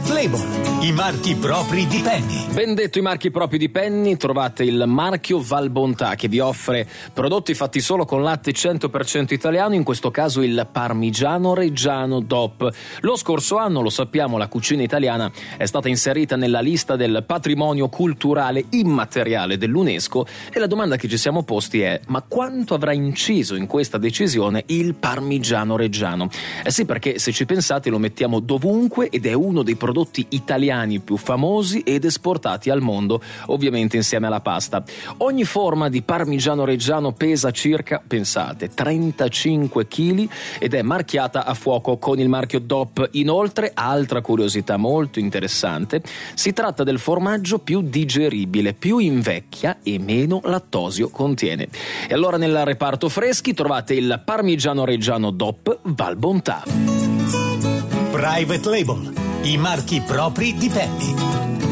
Private Label, i marchi propri di Penny. Ben detto, i marchi propri di Penny. Trovate il marchio Valbontà, che vi offre prodotti fatti solo con latte 100% italiano, in questo caso il Parmigiano Reggiano DOP. Lo scorso anno, lo sappiamo, la cucina italiana è stata inserita nella lista del patrimonio culturale immateriale dell'UNESCO, e la domanda che ci siamo posti è: ma quanto avrà inciso in questa decisione il Parmigiano Reggiano? Sì, perché se ci pensate lo mettiamo dovunque ed è uno dei prodotti italiani più famosi ed esportati al mondo, ovviamente insieme alla pasta. Ogni forma di Parmigiano Reggiano pesa circa, pensate, 35 kg ed è marchiata a fuoco con il marchio DOP. Inoltre, altra curiosità molto interessante, si tratta del formaggio più digeribile, più invecchia e meno lattosio contiene. E allora nel reparto freschi trovate il Parmigiano Reggiano DOP Valbontà. Private Label, i marchi propri di Penny.